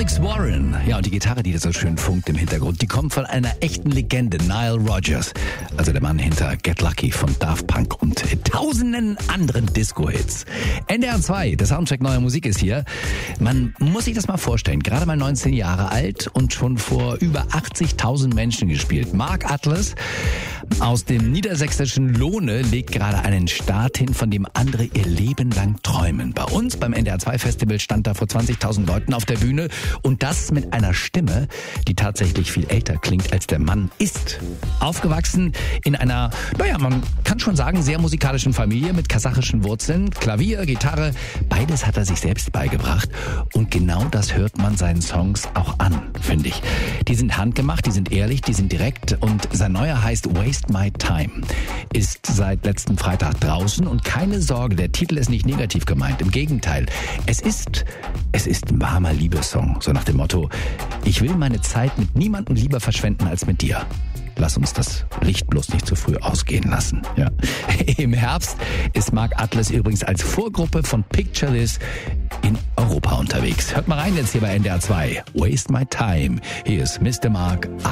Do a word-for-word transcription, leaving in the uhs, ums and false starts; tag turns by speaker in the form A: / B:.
A: Alex Warren, ja, und die Gitarre, die da so schön funkt im Hintergrund, die kommt von einer echten Legende, Nile Rodgers. Also der Mann hinter Get Lucky von Daft Punk und tausenden anderen Disco-Hits. N D R zwei, der Soundtrack neuer Musik ist hier. Man muss sich das mal vorstellen, gerade mal neunzehn Jahre alt und schon vor über achtzigtausend Menschen gespielt. Mark Atlas aus dem niedersächsischen Lohne legt gerade einen Start hin, von dem andere ihr Leben lang träumen. Bei uns beim N D R zwei Festival stand er vor zwanzigtausend Leuten auf der Bühne und das mit einer Stimme, die tatsächlich viel älter klingt, als der Mann ist. Aufgewachsen in einer, naja, man kann schon sagen, sehr musikalischen Familie mit kasachischen Wurzeln, Klavier, Gitarre, beides hat er sich selbst beigebracht und genau das hört man seinen Songs auch an, finde ich. Die sind handgemacht, die sind ehrlich, die sind direkt und sein neuer heißt Waste My Time, ist seit letzten Freitag draußen und keine Sorge, der Titel ist nicht negativ gemeint, im Gegenteil. Es ist, es ist ein warmer Liebessong, so nach dem Motto, ich will meine Zeit mit niemandem lieber verschwenden als mit dir. Lass uns das Licht bloß nicht zu früh ausgehen lassen. Ja. Im Herbst ist Mark Atlas übrigens als Vorgruppe von Picture This in Europa unterwegs. Hört mal rein jetzt hier bei N D R zwei. Waste My Time. Hier ist Mister Mark Atlas.